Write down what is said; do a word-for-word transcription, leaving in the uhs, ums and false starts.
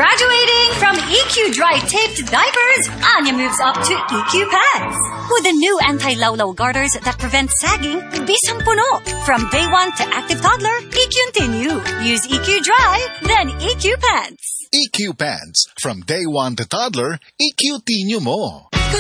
Graduating from E Q Dry Taped Diapers, Anya moves up to E Q Pants. With the new anti-lawlaw garters that prevent sagging, bisang puno. From day one to active toddler, E Q Continue. Use E Q Dry, then E Q Pants. E Q Pants. From day one to toddler, E Q Tinyo mo.